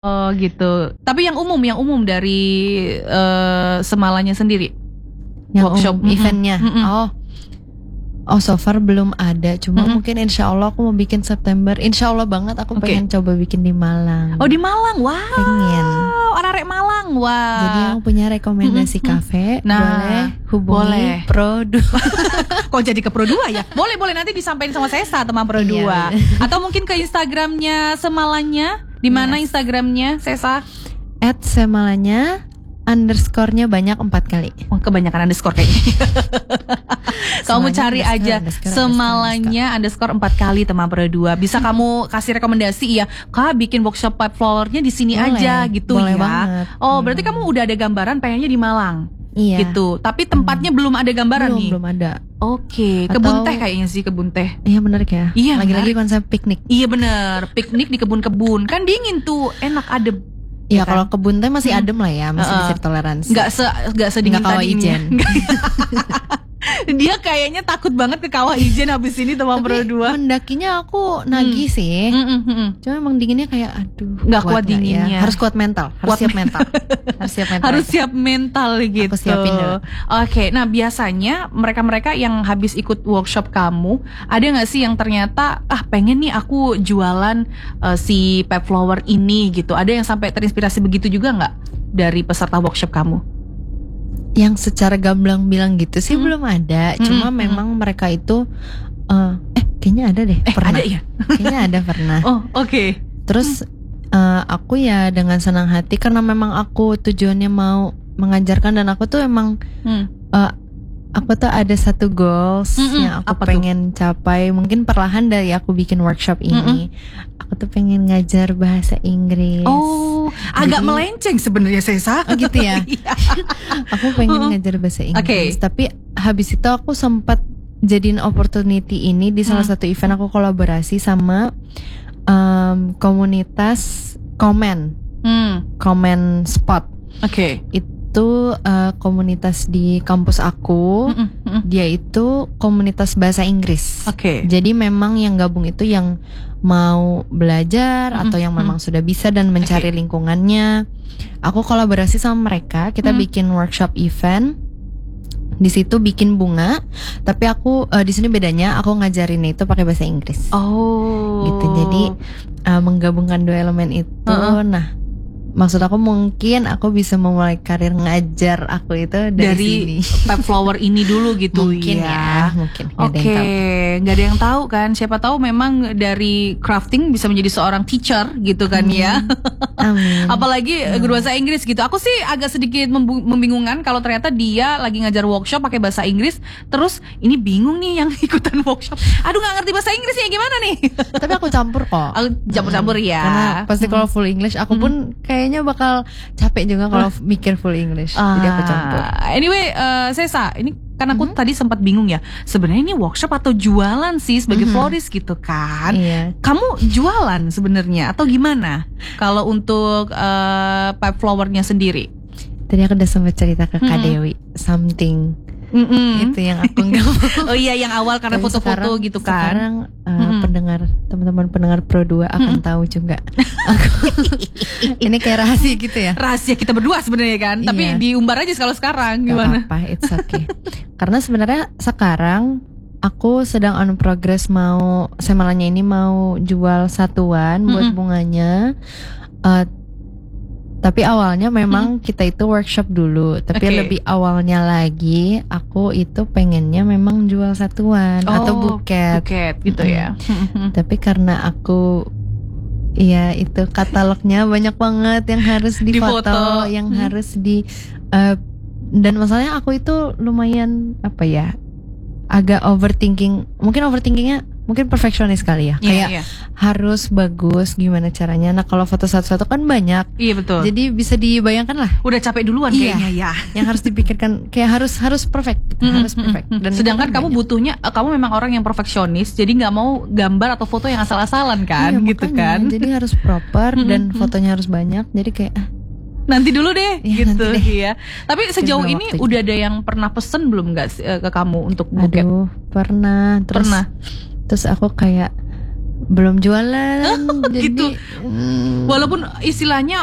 Oh gitu. Tapi yang umum dari Semalanya sendiri. Yang Workshop eventnya. Oh so far belum ada. Cuma mungkin insya Allah aku mau bikin September. Insya Allah banget aku pengen coba bikin di Malang. Oh di Malang, wow. Pengen. Arek Malang, wah. Jadi yang punya rekomendasi kafe boleh hubungi Pro2. Kok jadi ke Pro2 ya? Boleh nanti disampaikan sama Sesa teman Pro2. Atau mungkin ke Instagramnya Semalanya. Di mana Instagramnya Sesa? @semalanya _nya banyak 4 kali. Oh, kebanyakan underscore kayaknya. Kamu cari aja Semalanya _4 kali teman Pro2. Bisa kamu kasih rekomendasi ya, Kak bikin workshop pipe flowernya di sini aja gitu boleh ya. Banget. Oh berarti kamu udah ada gambaran pengennya di Malang. Iya. Gitu. Tapi tempatnya belum ada gambaran nih. Belum ada. Oke, kebun teh kayaknya sih, kebun teh. Iya benar ya. Iya, lagi-lagi konsep piknik. Iya benar, piknik di kebun-kebun. Kan dingin tuh, enak adem. Iya kan? Kalau kebun teh masih adem lah ya, masih bisa toleransi. Enggak sedingin tadi. Ijen. Dia kayaknya takut banget ke Kawah Ijen habis ini teman Pro2. Mendakinya aku nagih sih. Cuma emang dinginnya kayak aduh. Enggak kuat dinginnya. Ya. Harus kuat mental, siap mental. Harus siap mental gitu. Aku siapin dulu. Oke, nah biasanya mereka-mereka yang habis ikut workshop kamu, ada nggak sih yang ternyata pengen nih aku jualan si pipe flower ini gitu. Ada yang sampai terinspirasi begitu juga nggak dari peserta workshop kamu? Yang secara gamblang bilang gitu sih belum ada. Cuma memang mereka itu kayaknya ada deh. Pernah. Ada ya? Kayaknya ada pernah. Oh oke. Terus aku ya dengan senang hati karena memang aku tujuannya mau mengajarkan dan aku tuh emang aku tuh ada satu goals yang aku pengen capai. Mungkin perlahan dari aku bikin workshop ini. Aku tuh pengen ngajar bahasa Inggris. Oh, agak melenceng sebenarnya Sesa. Oh gitu ya. Aku pengen ngajar bahasa Inggris. Tapi habis itu aku sempat jadiin opportunity ini di salah satu event. Aku kolaborasi sama komunitas Komen Spot. Oke. Itu komunitas di kampus aku. Dia itu komunitas bahasa Inggris. Oke. Jadi memang yang gabung itu yang mau belajar atau yang memang sudah bisa dan mencari lingkungannya. Aku kolaborasi sama mereka. Kita bikin workshop event. Di situ bikin bunga. Tapi aku di sini bedanya aku ngajarin itu pakai bahasa Inggris. Oh. Gitu. Jadi menggabungkan dua elemen itu. Nah, maksud aku mungkin aku bisa memulai karir ngajar aku itu dari pipe flower ini dulu gitu. Mungkin ya. Mungkin. Oke, nggak ada yang tahu kan. Siapa tahu memang dari crafting bisa menjadi seorang teacher gitu kan. Ya. Amin. Apalagi guru bahasa Inggris gitu. Aku sih agak sedikit membingungkan kalau ternyata dia lagi ngajar workshop pakai bahasa Inggris. Terus ini bingung nih yang ikutan workshop. Aduh nggak ngerti bahasa Inggris ya gimana nih. Tapi aku campur kok. Aku campur-campur ya. Karena pasti kalau full English aku pun kayaknya bakal capek juga kalau mikir full English. Jadi aku campur. Anyway, Sesa, ini kan aku tadi sempat bingung ya. Sebenarnya ini workshop atau jualan sih sebagai florist gitu kan? Iya. Kamu jualan sebenarnya atau gimana? Kalau untuk pipe flowernya sendiri? Tadi aku udah sempat cerita ke Kak Dewi something. Itu yang aku nggak mau. Oh iya, yang awal karena foto-foto gitu kan. Sekarang teman-teman pendengar Pro2 akan tahu juga. Ini kayak rahasia gitu ya. Rahasia kita berdua sebenarnya kan. Iya. Tapi diumbar aja kalau sekarang gimana? Gak apa-apa, it's okay. Karena sebenarnya sekarang aku sedang on progress mau Semalanya ini mau jual satuan buat bunganya. Tapi awalnya memang kita itu workshop dulu. Tapi lebih awalnya lagi aku itu pengennya memang jual satuan atau buket gitu ya. Tapi karena aku itu katalognya banyak banget yang harus difoto, yang harus dan masalahnya aku itu lumayan agak overthinking. Mungkin perfeksionis kali ya. Kayak harus bagus gimana caranya. Nah kalau foto satu-satu kan banyak. Iya betul. Jadi bisa dibayangkan lah. Udah capek duluan kayaknya ya. Yang harus dipikirkan kayak harus perfect. Harus perfect. Dan sedangkan kamu butuhnya, kamu memang orang yang perfeksionis. Jadi nggak mau gambar atau foto yang asal-asalan kan, gitu kan. Jadi harus proper dan fotonya harus banyak. Jadi kayak nanti dulu deh gitu ya. Tapi sejauh ini waktu udah ada yang pernah pesen belum nggak ke kamu untuk buket? Aduh, pernah. Terus aku kayak belum jualan. Jadi gitu. Walaupun istilahnya